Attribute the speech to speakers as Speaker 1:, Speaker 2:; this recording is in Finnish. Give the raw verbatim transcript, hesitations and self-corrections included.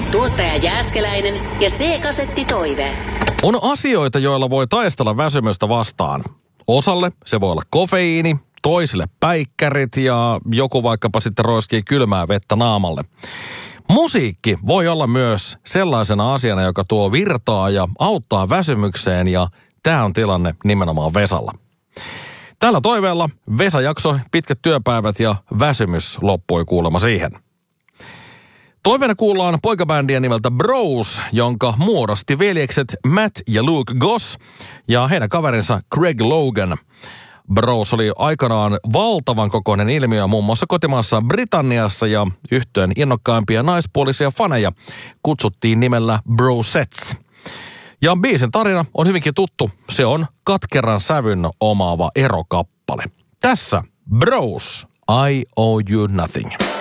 Speaker 1: Tuottaja Jääskeläinen ja C-kasetti Toive.
Speaker 2: On asioita, joilla voi taistella väsymystä vastaan. Osalle se voi olla kofeiini, toisille päikkärit ja joku vaikkapa sitten roiskii kylmää vettä naamalle. Musiikki voi olla myös sellaisena asiana, joka tuo virtaa ja auttaa väsymykseen, ja tämä on tilanne nimenomaan Vesalla. Tällä toiveella Vesa jaksoi pitkät työpäivät ja väsymys loppui kuulemma siihen. Toiveena kuullaan poikabändiä nimeltä Bros, jonka muodosti veljekset Matt ja Luke Goss ja heidän kaverinsa Craig Logan. Bros oli aikanaan valtavan kokoinen ilmiö muun muassa kotimaassa Britanniassa, ja yhtyeen innokkaimpia naispuolisia faneja kutsuttiin nimellä Brosets. Ja biisin tarina on hyvinkin tuttu. Se on katkeran sävyn omaava erokappale. Tässä Bros, I Owe You Nothing.